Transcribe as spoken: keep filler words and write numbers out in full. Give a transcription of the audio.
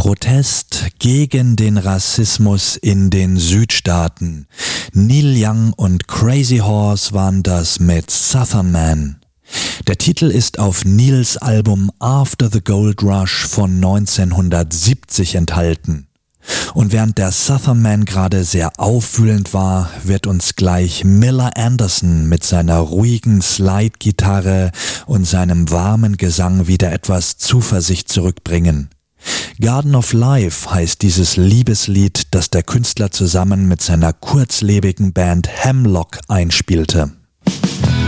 Protest gegen den Rassismus in den Südstaaten. Neil Young und Crazy Horse waren das mit Southern Man. Der Titel ist auf Neils Album After the Gold Rush von neunzehnhundertsiebzig enthalten. Und während der Southern Man gerade sehr aufwühlend war, wird uns gleich Miller Anderson mit seiner ruhigen Slide-Gitarre und seinem warmen Gesang wieder etwas Zuversicht zurückbringen. Garden of Life heißt dieses Liebeslied, das der Künstler zusammen mit seiner kurzlebigen Band Hemlock einspielte.